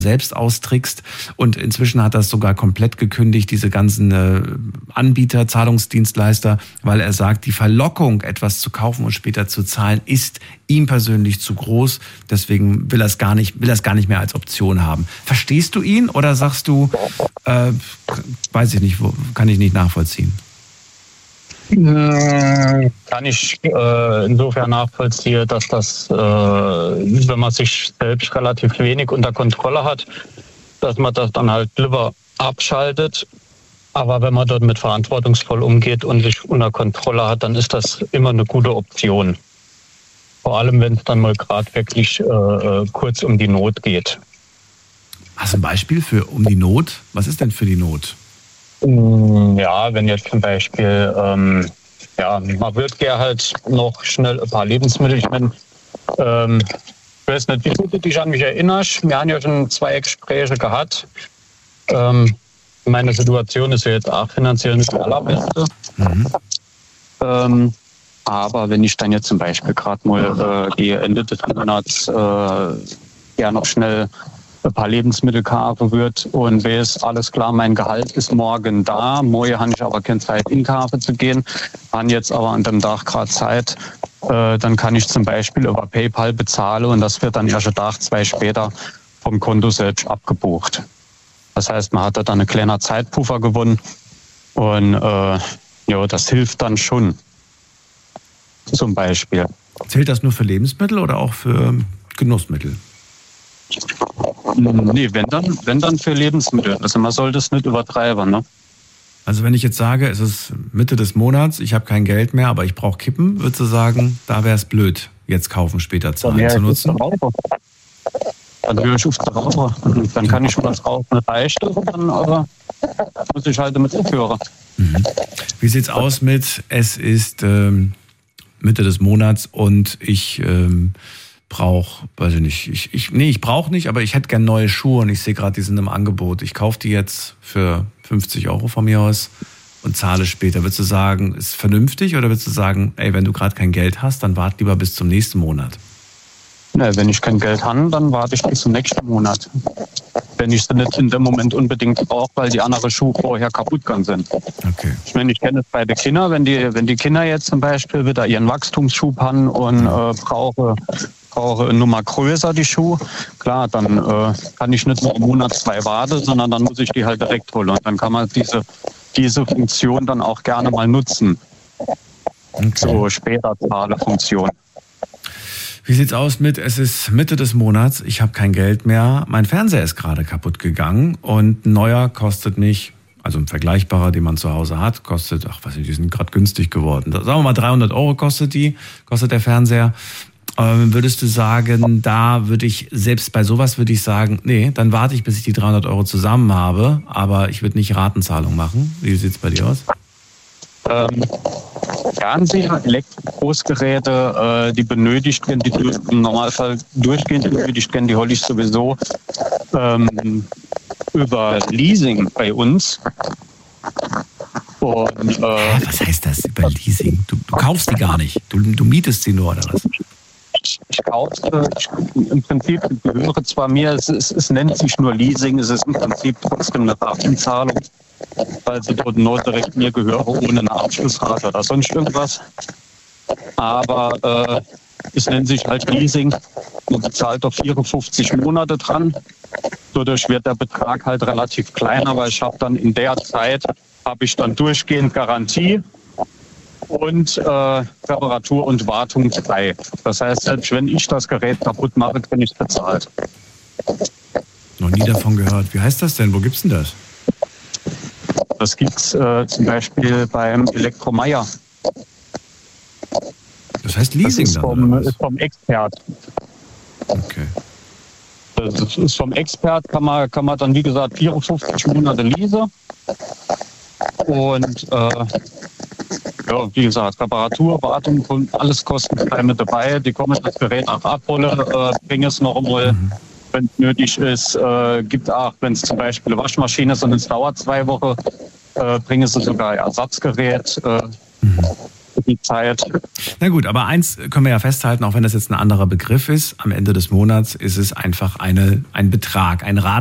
selbst austrickst. Und inzwischen hat er es sogar komplett gekündigt, diese ganzen Anbieter, Zahlungsdienstleister, weil er sagt, die Verlockung, etwas zu kaufen und später zu zahlen, ist ihm persönlich zu groß. Deswegen will er es gar nicht mehr als Option haben. Verstehst du ihn oder sagst du, weiß ich nicht, kann ich nicht nachvollziehen? Kann ich insofern nachvollziehen, dass das, wenn man sich selbst relativ wenig unter Kontrolle hat, dass man das dann halt lieber abschaltet. Aber wenn man dort mit verantwortungsvoll umgeht und sich unter Kontrolle hat, dann ist das immer eine gute Option. Vor allem, wenn es dann mal gerade wirklich kurz um die Not geht. Hast du ein Beispiel für um die Not? Was ist denn für die Not? Ja, wenn jetzt zum Beispiel, man wird gerne halt noch schnell ein paar Lebensmittel. Ich meine, ich weiß nicht, wie du dich an mich erinnerst. Wir haben ja schon 2 Gespräche gehabt. Meine Situation ist ja jetzt auch finanziell nicht die allerbeste. Aber wenn ich dann jetzt zum Beispiel gerade mal Ende des Monats gerne noch schnell ein paar Lebensmittel kaufen wird und weiß, alles klar, mein Gehalt ist morgen da. Morgen habe ich aber keine Zeit, in Kaffee zu gehen. Habe jetzt aber an dem Tag gerade Zeit. Dann kann ich zum Beispiel über PayPal bezahlen und das wird dann erst einen Tag, 2 später vom Konto selbst abgebucht. Das heißt, man hat da dann einen kleinen Zeitpuffer gewonnen und das hilft dann schon. Zum Beispiel. Zählt das nur für Lebensmittel oder auch für Genussmittel? Nee, wenn dann für Lebensmittel. Also man sollte es nicht übertreiben, ne? Also wenn ich jetzt sage, es ist Mitte des Monats, ich habe kein Geld mehr, aber ich brauche Kippen, würdest du sagen, da wäre es blöd, jetzt kaufen, später zahlen zu nutzen? Dann höre ich auf den Raucher. Dann kann ich was rauchen, eine Leiste, dann aber muss ich halt damit aufhören. Wie sieht's aus mit, es ist Mitte des Monats und ich brauche, weiß ich nicht, ich brauche nicht, aber ich hätte gerne neue Schuhe und ich sehe gerade, die sind im Angebot. Ich kaufe die jetzt für 50 € von mir aus und zahle später. Würdest du sagen, ist vernünftig oder würdest du sagen, ey, wenn du gerade kein Geld hast, dann warte lieber bis zum nächsten Monat? Ne, wenn ich kein Geld habe, dann warte ich bis zum nächsten Monat. Wenn ich sie nicht in dem Moment unbedingt brauche, weil die anderen Schuhe vorher kaputt gegangen sind. Okay. Ich meine, ich kenne es bei den Kindern, wenn die Kinder jetzt zum Beispiel wieder ihren Wachstumsschub haben und brauche eine Nummer größer, die Schuhe, klar, dann kann ich nicht nur einen Monat, 2 warten, sondern dann muss ich die halt direkt holen. Und dann kann man diese Funktion dann auch gerne mal nutzen. Okay. So später Zahle-Funktion. Wie sieht's aus mit, es ist Mitte des Monats, ich habe kein Geld mehr, mein Fernseher ist gerade kaputt gegangen und ein neuer kostet mich, also ein vergleichbarer, den man zu Hause hat, kostet, die sind gerade günstig geworden. Sagen wir mal 300 € kostet der Fernseher. Würdest du sagen, da würde ich, selbst bei sowas würde ich sagen, nee, dann warte ich, bis ich die 300 € zusammen habe, aber ich würde nicht Ratenzahlung machen. Wie sieht's bei dir aus? Fernseher, Elektrogroßgeräte, die benötigt werden, die im Normalfall durchgehend benötigt werden, die hole ich sowieso über Leasing bei uns. Und, was heißt das über Leasing? Du kaufst die gar nicht, du mietest sie nur, oder was? Ich kaufe, im Prinzip gehöre zwar mir, es nennt sich nur Leasing, es ist im Prinzip trotzdem eine Ratenzahlung, weil sie dort nur direkt mir gehören, ohne eine Abschlussrate oder sonst irgendwas. Aber es nennt sich halt Leasing, man bezahlt doch 54 Monate dran. Dadurch wird der Betrag halt relativ kleiner, weil ich habe dann in der Zeit, habe ich dann durchgehend Garantie und Reparatur und Wartung frei. Das heißt, selbst wenn ich das Gerät kaputt mache, bin ich bezahlt. Noch nie davon gehört. Wie heißt das denn? Wo gibt's denn das? Das gibt's zum Beispiel beim Elektromeier. Das heißt Leasing das ist dann? Ist vom Expert. Okay. Das ist vom Expert, kann man dann, wie gesagt, 54 Monate leasen. Und wie gesagt, Reparatur, Wartung, alles kostenfrei mit dabei. Die kommen das Gerät auch abholen, bringen es noch einmal, wenn es nötig ist. Gibt auch, wenn es zum Beispiel eine Waschmaschine ist und es dauert 2 Wochen, bringen sie sogar ein Ersatzgerät. die Zeit. Na gut, aber eins können wir ja festhalten, auch wenn das jetzt ein anderer Begriff ist, am Ende des Monats ist es einfach ein Betrag, ein